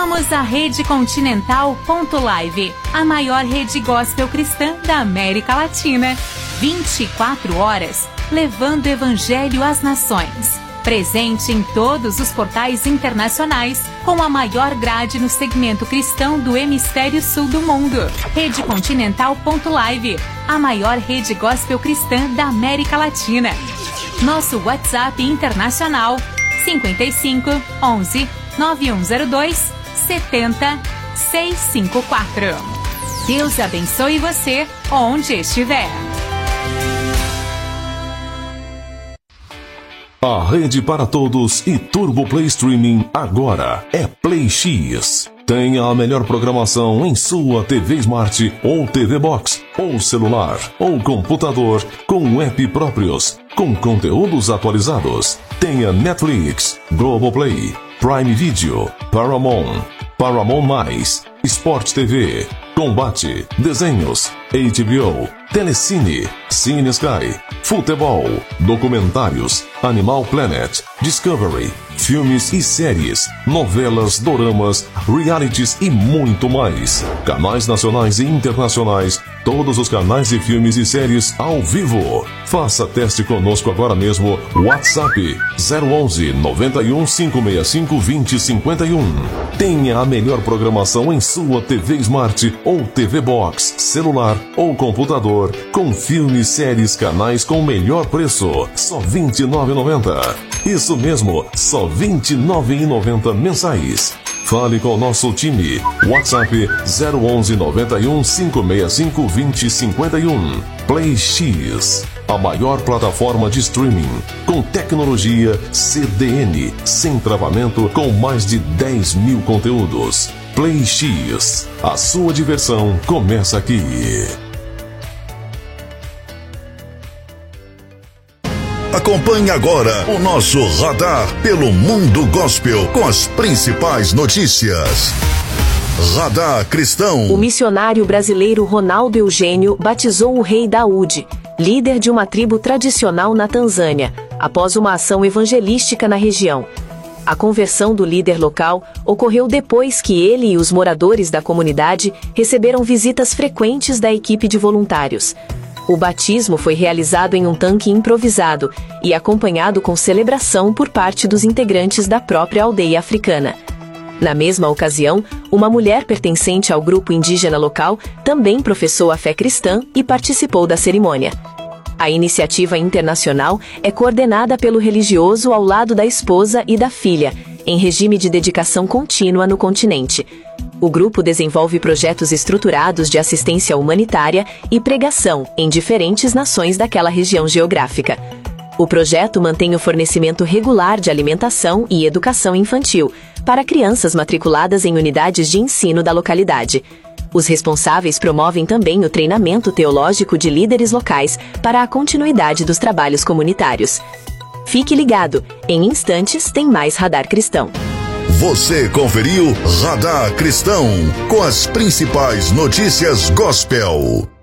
Somos a Rede Continental.live, a maior rede gospel cristã da América Latina. 24 horas, levando o Evangelho às nações. Presente em todos os portais internacionais, com a maior grade no segmento cristão do hemisfério sul do mundo. Rede Continental.live, a maior rede gospel cristã da América Latina. Nosso WhatsApp internacional 55 11 9102 70 654. Deus abençoe você onde estiver. A rede para todos e Turbo Play Streaming agora é Play X. Tenha a melhor programação em sua TV Smart ou TV Box, ou celular, ou computador, com app próprios, com conteúdos atualizados. Tenha Netflix, Globoplay, Prime Video, Paramount, Paramount+, Sport TV, Combate, Desenhos, HBO, Telecine, Cine Sky, Futebol, Documentários, Animal Planet, Discovery, filmes e séries, novelas, doramas, realities e muito mais. Canais nacionais e internacionais, todos os canais de filmes e séries ao vivo. Faça teste conosco agora mesmo. WhatsApp 011 91 565 2051. Tenha a melhor programação em sua TV Smart ou TV Box, celular ou computador, com filmes, séries, canais com melhor preço. Só R$ 29,90. Isso mesmo, só R$ 29,90 mensais. Fale com o nosso time. WhatsApp 011 91 565 2051. Play X, a maior plataforma de streaming com tecnologia CDN, sem travamento, com mais de 10 mil conteúdos. Play X, a sua diversão começa aqui. Acompanhe agora o nosso radar pelo mundo gospel com as principais notícias. Radar Cristão. O missionário brasileiro Ronaldo Eugênio batizou o rei Daúde, líder de uma tribo tradicional na Tanzânia, após uma ação evangelística na região. A conversão do líder local ocorreu depois que ele e os moradores da comunidade receberam visitas frequentes da equipe de voluntários. O batismo foi realizado em um tanque improvisado e acompanhado com celebração por parte dos integrantes da própria aldeia africana. Na mesma ocasião, uma mulher pertencente ao grupo indígena local também professou a fé cristã e participou da cerimônia. A iniciativa internacional é coordenada pelo religioso ao lado da esposa e da filha, em regime de dedicação contínua no continente. O grupo desenvolve projetos estruturados de assistência humanitária e pregação em diferentes nações daquela região geográfica. O projeto mantém o fornecimento regular de alimentação e educação infantil para crianças matriculadas em unidades de ensino da localidade. Os responsáveis promovem também o treinamento teológico de líderes locais para a continuidade dos trabalhos comunitários. Fique ligado, em instantes tem mais Radar Cristão. Você conferiu Radar Cristão com as principais notícias gospel.